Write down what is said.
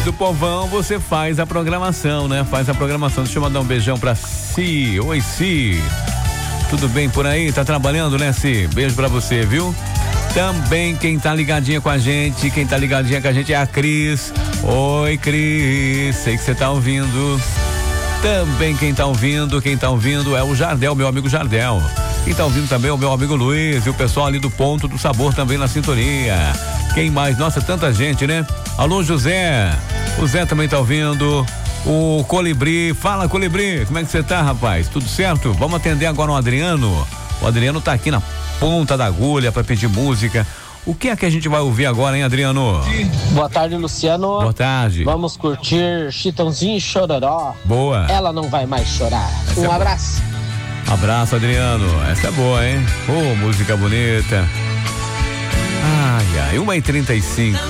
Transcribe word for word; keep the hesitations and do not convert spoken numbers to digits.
do povão, você faz a programação, né? Faz a programação. Deixa eu mandar um beijão pra Si. Oi, Si. Tudo bem por aí? Tá trabalhando, né, Si? Beijo pra você, viu? Também quem tá ligadinha com a gente, quem tá ligadinha com a gente é a Cris. Oi, Cris. Sei que você tá ouvindo. Também quem tá ouvindo, quem tá ouvindo é o Jardel, meu amigo Jardel. Quem tá ouvindo também é o meu amigo Luiz e o pessoal ali do Ponto do Sabor também na sintonia. Quem mais? Nossa, tanta gente, né? Alô, José. O Zé também tá ouvindo. O Colibri. Fala, Colibri. Como é que você tá, rapaz? Tudo certo? Vamos atender agora o Adriano. O Adriano tá aqui na ponta da agulha para pedir música. O que é que a gente vai ouvir agora, hein, Adriano? Boa tarde, Luciano. Boa tarde. Vamos curtir Chitãozinho e Chororó. Boa. Ela não vai mais chorar. Essa um é abraço. Abraço, Adriano. Essa é boa, hein? Ô, oh, música bonita. Ai, ai, uma e trinta e cinco.